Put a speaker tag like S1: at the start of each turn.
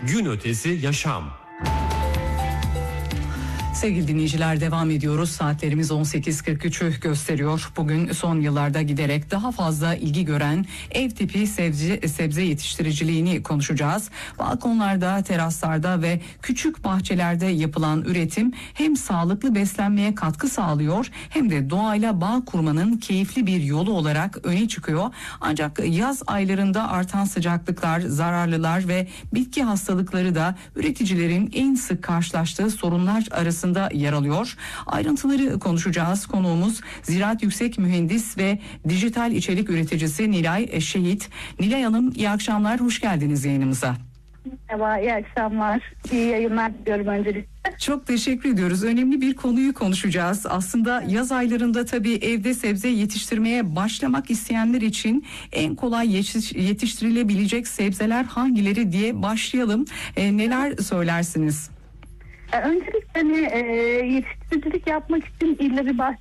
S1: Gün ötesi yaşam.
S2: Sevgili dinleyiciler, devam ediyoruz. Saatlerimiz 18.43'ü gösteriyor. Bugün son yıllarda giderek daha fazla ilgi gören ev tipi sebze yetiştiriciliğini konuşacağız. Balkonlarda, teraslarda ve küçük bahçelerde yapılan üretim hem sağlıklı beslenmeye katkı sağlıyor hem de doğayla bağ kurmanın keyifli bir yolu olarak öne çıkıyor. Ancak yaz aylarında artan sıcaklıklar, zararlılar ve bitki hastalıkları da üreticilerin en sık karşılaştığı sorunlar arasında yer alıyor. Ayrıntıları konuşacağız. Konuğumuz Ziraat Yüksek Mühendis ve dijital içerik üreticisi Nilay Şehit. Nilay Hanım, iyi akşamlar, hoş geldiniz yayınımıza.
S3: Merhaba, iyi akşamlar. İyi yayınlar diliyorum öncelikle.
S2: Çok teşekkür ediyoruz. Önemli bir konuyu konuşacağız. Aslında yaz aylarında tabii evde sebze yetiştirmeye başlamak isteyenler için en kolay yetiştirilebilecek sebzeler hangileri diye başlayalım. Neler söylersiniz?
S3: Öncelikle yetiştiricilik yapmak için illa bir bahçe